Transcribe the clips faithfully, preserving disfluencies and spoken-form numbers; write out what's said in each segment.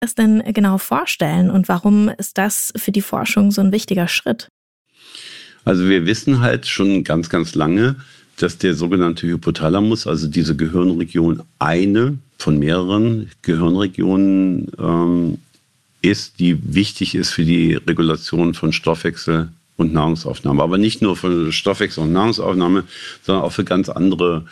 das denn genau vorstellen und warum ist das für die Forschung so ein wichtiger Schritt? Also wir wissen halt schon ganz, ganz lange, dass der sogenannte Hypothalamus, also diese Gehirnregion, eine von mehreren Gehirnregionen ähm, ist, die wichtig ist für die Regulation von Stoffwechsel und Nahrungsaufnahme. Aber nicht nur für Stoffwechsel und Nahrungsaufnahme, sondern auch für ganz andere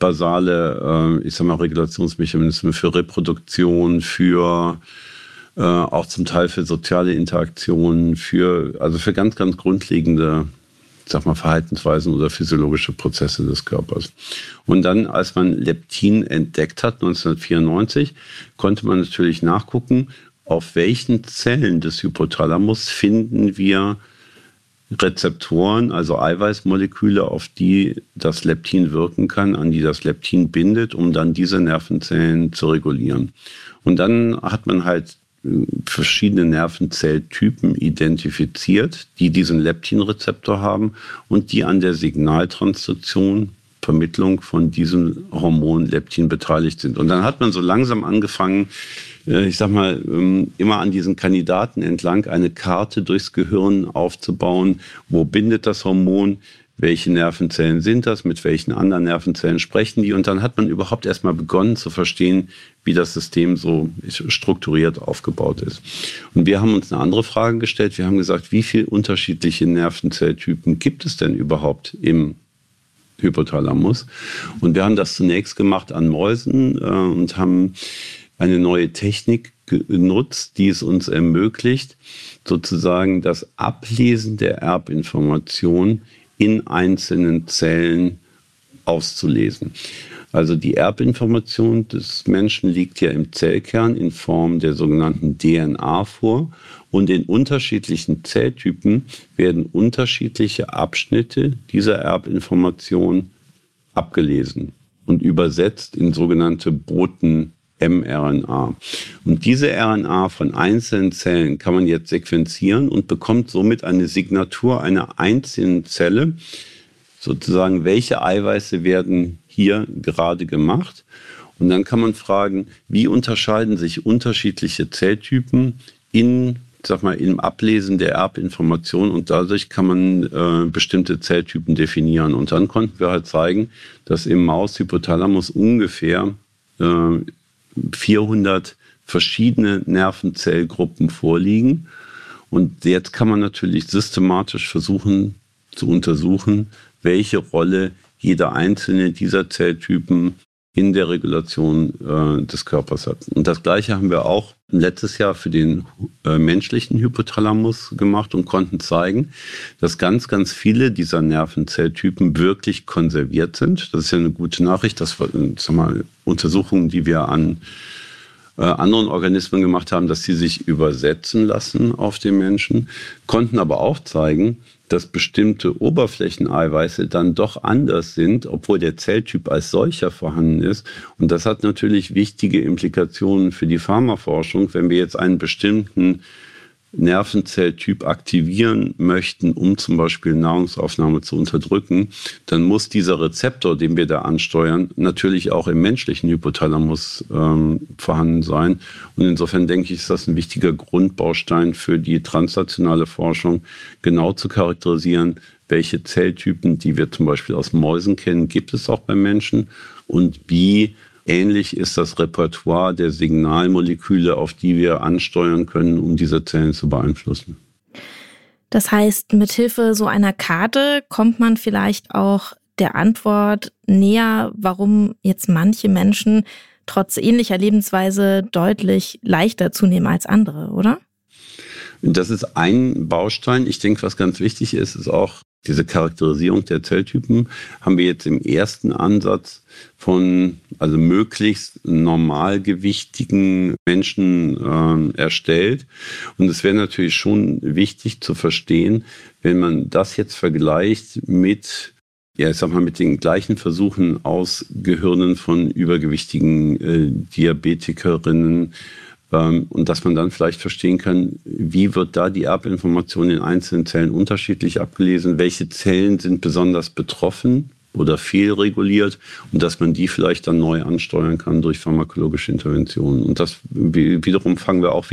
basale, äh, ich sag mal, Regulationsmechanismen für Reproduktion, für äh, auch zum Teil für soziale Interaktionen, für, also für ganz, ganz grundlegende, ich sag mal, Verhaltensweisen oder physiologische Prozesse des Körpers. Und dann, als man Leptin entdeckt hat, neunzehnhundertvierundneunzig, konnte man natürlich nachgucken, auf welchen Zellen des Hypothalamus finden wir Rezeptoren, also Eiweißmoleküle, auf die das Leptin wirken kann, an die das Leptin bindet, um dann diese Nervenzellen zu regulieren. Und dann hat man halt verschiedene Nervenzelltypen identifiziert, die diesen Leptinrezeptor haben und die an der Signaltransduktion, Vermittlung von diesem Hormon Leptin beteiligt sind. Und dann hat man so langsam angefangen, ich sag mal, immer an diesen Kandidaten entlang eine Karte durchs Gehirn aufzubauen. Wo bindet das Hormon? Welche Nervenzellen sind das? Mit welchen anderen Nervenzellen sprechen die? Und dann hat man überhaupt erstmal begonnen zu verstehen, wie das System so strukturiert aufgebaut ist. Und wir haben uns eine andere Frage gestellt. Wir haben gesagt, wie viele unterschiedliche Nervenzelltypen gibt es denn überhaupt im Hypothalamus? Und wir haben das zunächst gemacht an Mäusen äh, und haben eine neue Technik genutzt, die es uns ermöglicht, sozusagen das Ablesen der Erbinformation in einzelnen Zellen auszulesen. Also die Erbinformation des Menschen liegt ja im Zellkern in Form der sogenannten D N A vor. Und in unterschiedlichen Zelltypen werden unterschiedliche Abschnitte dieser Erbinformation abgelesen und übersetzt in sogenannte Boten mRNA. Und diese R N A von einzelnen Zellen kann man jetzt sequenzieren und bekommt somit eine Signatur einer einzelnen Zelle, sozusagen, welche Eiweiße werden hier gerade gemacht. Und dann kann man fragen, wie unterscheiden sich unterschiedliche Zelltypen in, sag mal, im Ablesen der Erbinformation, und dadurch kann man äh, bestimmte Zelltypen definieren. Und dann konnten wir halt zeigen, dass im Maushypothalamus ungefähr äh, vierhundert verschiedene Nervenzellgruppen vorliegen. Und jetzt kann man natürlich systematisch versuchen zu untersuchen, welche Rolle jeder einzelne dieser Zelltypen in der Regulation äh, des Körpers hat. Und das Gleiche haben wir auch letztes Jahr für den äh, menschlichen Hypothalamus gemacht und konnten zeigen, dass ganz, ganz viele dieser Nervenzelltypen wirklich konserviert sind. Das ist ja eine gute Nachricht. Das waren, sag mal, Untersuchungen, die wir an äh, anderen Organismen gemacht haben, dass sie sich übersetzen lassen auf den Menschen, konnten aber auch zeigen, dass bestimmte Oberflächeneiweiße dann doch anders sind, obwohl der Zelltyp als solcher vorhanden ist. Und das hat natürlich wichtige Implikationen für die Pharmaforschung. Wenn wir jetzt einen bestimmten Nervenzelltyp aktivieren möchten, um zum Beispiel Nahrungsaufnahme zu unterdrücken, dann muss dieser Rezeptor, den wir da ansteuern, natürlich auch im menschlichen Hypothalamus ähm, vorhanden sein. Und insofern denke ich, ist das ein wichtiger Grundbaustein für die translationale Forschung, genau zu charakterisieren, welche Zelltypen, die wir zum Beispiel aus Mäusen kennen, gibt es auch beim Menschen und wie ähnlich ist das Repertoire der Signalmoleküle, auf die wir ansteuern können, um diese Zellen zu beeinflussen. Das heißt, mithilfe so einer Karte kommt man vielleicht auch der Antwort näher, warum jetzt manche Menschen trotz ähnlicher Lebensweise deutlich leichter zunehmen als andere, oder? Das ist ein Baustein. Ich denke, was ganz wichtig ist, ist auch diese Charakterisierung der Zelltypen haben wir jetzt im ersten Ansatz von also möglichst normalgewichtigen Menschen äh, erstellt. Und es wäre natürlich schon wichtig zu verstehen, wenn man das jetzt vergleicht mit, ja, ich sag mal, mit den gleichen Versuchen aus Gehirnen von übergewichtigen äh, Diabetikerinnen, und dass man dann vielleicht verstehen kann, wie wird da die Erbinformation in einzelnen Zellen unterschiedlich abgelesen, welche Zellen sind besonders betroffen oder fehlreguliert und dass man die vielleicht dann neu ansteuern kann durch pharmakologische Interventionen. Und das wiederum fangen wir auch